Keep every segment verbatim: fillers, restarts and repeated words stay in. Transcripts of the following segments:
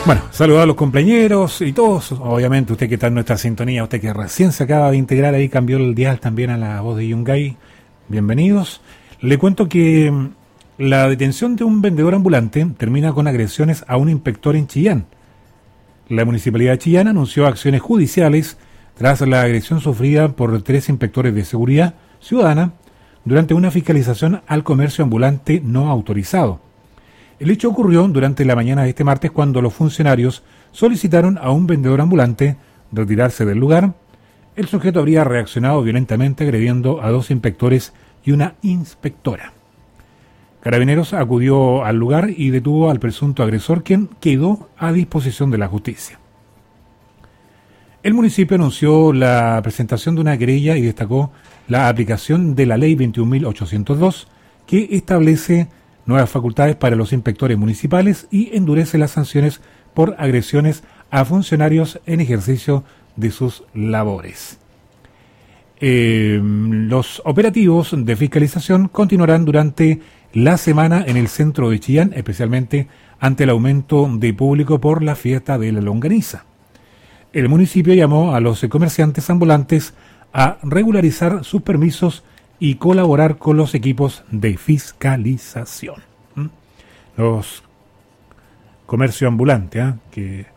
Bueno, saludos a los compañeros y todos, obviamente usted que está en nuestra sintonía, usted que recién se acaba de integrar ahí, cambió el dial también a la voz de Yungay, bienvenidos. Le cuento que la detención de un vendedor ambulante termina con agresiones a un inspector en Chillán. La Municipalidad de Chillán anunció acciones judiciales tras la agresión sufrida por tres inspectores de seguridad ciudadana durante una fiscalización al comercio ambulante no autorizado. El hecho ocurrió durante la mañana de este martes cuando los funcionarios solicitaron a un vendedor ambulante retirarse del lugar. El sujeto habría reaccionado violentamente agrediendo a dos inspectores y una inspectora. Carabineros acudió al lugar y detuvo al presunto agresor, quien quedó a disposición de la justicia. El municipio anunció la presentación de una querella y destacó la aplicación de la Ley veintiún mil ochocientos dos, que establece nuevas facultades para los inspectores municipales y endurece las sanciones por agresiones a funcionarios en ejercicio de sus labores. Eh, los operativos de fiscalización continuarán durante la semana en el centro de Chillán, especialmente ante el aumento de público por la fiesta de la longaniza. El municipio llamó a los comerciantes ambulantes a regularizar sus permisos y colaborar con los equipos de fiscalización. ¿Mm? Los comercio ambulante, ¿eh? que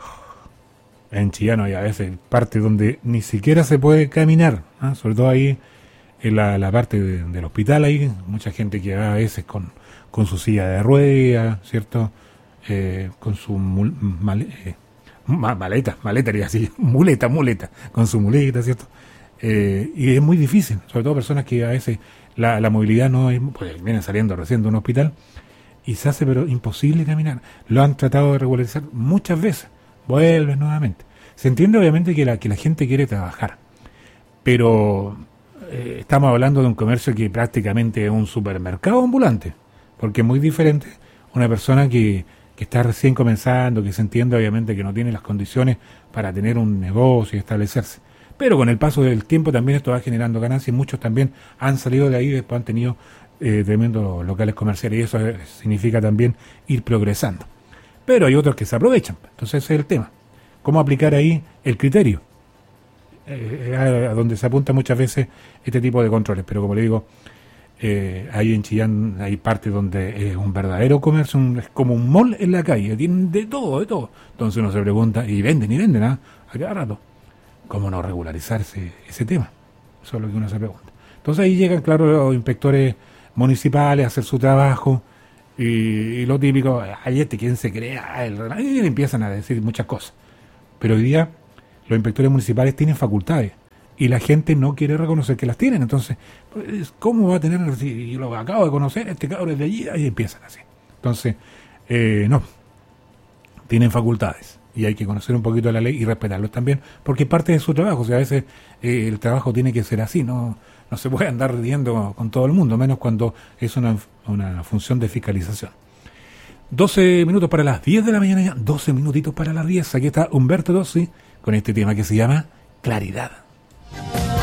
en Chillán hay a veces parte donde ni siquiera se puede caminar, ¿eh? Sobre todo ahí en la, la parte de, del hospital, hay mucha gente que va a veces con, con su silla de ruedas, ¿cierto? Eh, con su mul, mal, eh, maleta, maleta, y así, muleta, muleta, con su muleta, ¿cierto? Eh, y es muy difícil, sobre todo personas que a veces la, la movilidad no es, pues vienen saliendo recién de un hospital y se hace pero imposible caminar. Lo han tratado de regularizar muchas veces, vuelven nuevamente. Se entiende obviamente que la, que la gente quiere trabajar, pero eh, estamos hablando de un comercio que prácticamente es un supermercado ambulante, porque es muy diferente una persona que, que está recién comenzando, que se entiende obviamente que no tiene las condiciones para tener un negocio y establecerse. Pero con el paso del tiempo también esto va generando ganancias y muchos también han salido de ahí y después han tenido eh, tremendos locales comerciales y eso significa también ir progresando. Pero hay otros que se aprovechan, entonces ese es el tema. ¿Cómo aplicar ahí el criterio? Eh, a, a donde se apunta muchas veces este tipo de controles, pero como le digo, eh, ahí en Chillán hay partes donde es un verdadero comercio, un, es como un mall en la calle, tienen de todo, de todo. Entonces uno se pregunta, y venden, y venden, ¿ah? A cada rato. ¿Cómo no regularizarse ese tema? Eso es lo que uno se pregunta. Entonces ahí llegan, claro, los inspectores municipales a hacer su trabajo y, y lo típico, ay, este, ¿quién se crea? Y empiezan a decir muchas cosas. Pero hoy día los inspectores municipales tienen facultades y la gente no quiere reconocer que las tienen. Entonces, ¿cómo va a tener? Si yo lo acabo de conocer, este cabrón es de allí, ahí empiezan así. Entonces, eh, no, tienen facultades. Y hay que conocer un poquito la ley y respetarlos también, porque parte de su trabajo. O sea, a veces eh, el trabajo tiene que ser así, no no se puede andar riendo con todo el mundo, menos cuando es una, una función de fiscalización. doce minutos para las diez de la mañana, ya, doce minutitos para las diez. Aquí está Humberto Dossi con este tema que se llama Claridad.